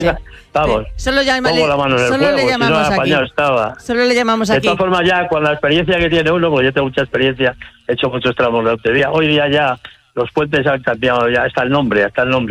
Vamos, Solo pongo la mano en el solo fuego, le llamamos si no, aquí. apañado estaba. Solo le llamamos De aquí. todas formas, ya con la experiencia que tiene uno, porque yo tengo mucha experiencia, he hecho muchos tramos de autovía, hoy día ya los puentes han cambiado, ya está el nombre,